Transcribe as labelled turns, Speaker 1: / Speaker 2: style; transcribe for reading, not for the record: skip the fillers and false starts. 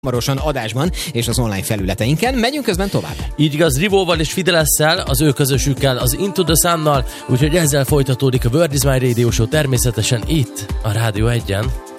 Speaker 1: hamarosan adásban és az online felületeinken. Megyünk közben tovább.
Speaker 2: Így igaz, Rivóval és Fidelesszel, az ő közösükkel, az Into the Sun-nal, úgyhogy ezzel folytatódik a World is My Radio Show természetesen itt, a Rádió 1-en.